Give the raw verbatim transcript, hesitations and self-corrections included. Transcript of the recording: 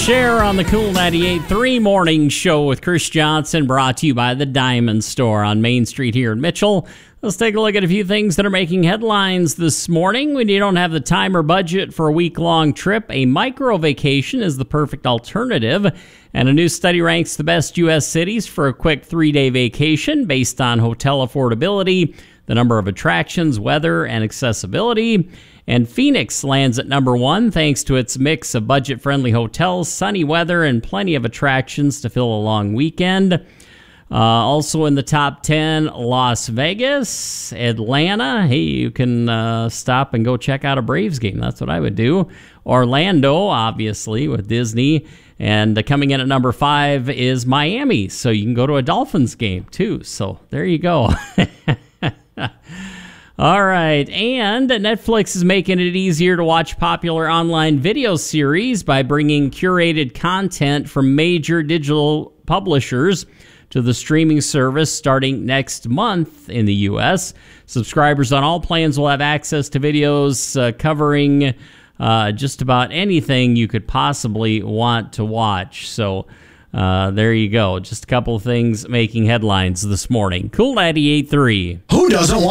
Share on the Cool ninety-eight point three Morning Show with Chris Johnson, brought to you by the Diamond Store on Main Street here in Mitchell. Let's take a look at a few things that are making headlines this morning. When you don't have the time or budget for a week-long trip, a micro vacation is the perfect alternative. And a new study ranks the best U S cities for a quick three-day vacation based on hotel affordability, the number of attractions, weather, and accessibility. And Phoenix lands at number one thanks to its mix of budget-friendly hotels, sunny weather, and plenty of attractions to fill a long weekend. Uh, also in the top ten, Las Vegas, Atlanta. Hey, you can uh, stop and go check out a Braves game. That's what I would do. Orlando, obviously, with Disney. And uh, coming in at number five is Miami. So you can go to a Dolphins game, too. So there you go. All right, and Netflix is making it easier to watch popular online video series by bringing curated content from major digital publishers to the streaming service starting next month in the U S. Subscribers on all plans will have access to videos uh, covering uh, just about anything you could possibly want to watch. So uh, there you go. Just a couple of things making headlines this morning. Cool ninety-eight point three. Who doesn't want